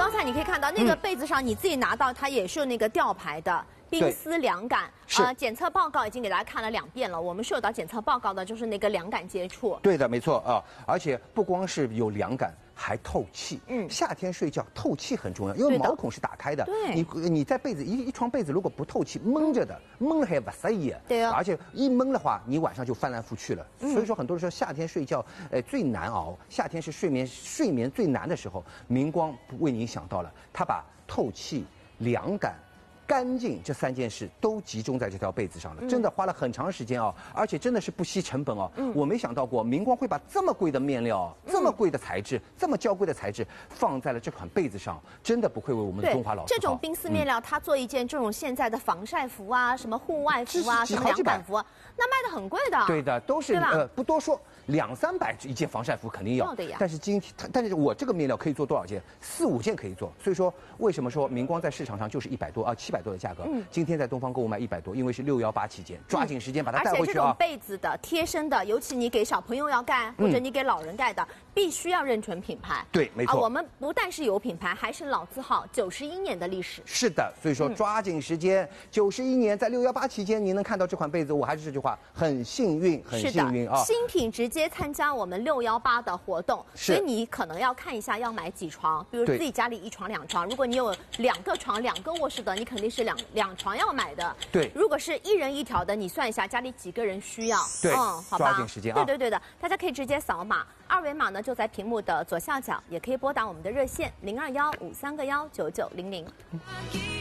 刚才你可以看到那个被子上，你自己拿到它也是有那个吊牌的。 冰丝凉感，检测报告已经给大家看了2遍了。我们是有到检测报告的，就是那个凉感接触。 对的，没错啊，而且不光是有凉感，还透气。夏天睡觉透气很重要，因为毛孔是打开的。 对， 你在被子一床被子如果不透气，闷着的，闷了还不适意。 对啊， 而且一闷的话，你晚上就翻来覆去了。所以说，很多人说夏天睡觉，最难熬。夏天是睡眠最难的时候。明光为您想到了，他把透气、凉感。 干净这3件事都集中在这条被子上了，真的花了很长时间哦，而且真的是不惜成本哦。我没想到过明光会把这么贵的面料、这么贵的材质、这么娇贵的材质放在了这款被子上，真的不愧为我们的中华老字号。 这种冰丝面料，它做一件这种现在的防晒服啊、什么户外服啊、什么凉感服，那卖的很贵的。 对的，都是不多说，200、300一件防晒服肯定要。但是我这个面料可以做多少件？4、5件可以做。所以说，为什么说明光在市场上就是100多啊700多的价格？今天在东方购物卖100多，因为是618期间，抓紧时间把它带回去啊！ 而且这种被子的贴身的，尤其你给小朋友要盖，或者你给老人盖的，必须要认准品牌。 对，没错。 我们不但是有品牌，还是老字号，91年的历史。 是的，所以说抓紧时间，91年在618期间，您能看到这款被子，我还是这句话，很幸运，很幸运啊！ 新品直接参加我们618的活动，所以你可能要看一下要买几床，比如自己家里1床2床，如果你有2个床2个卧室的，你肯定是两床要买的。 对， 如果是1人1条的，你算一下家里几个人需要。 对， 好吧， 抓紧时间啊！ 对的，大家可以直接扫码，2维码呢就在屏幕的左下角，也可以拨打我们的热线0215319900。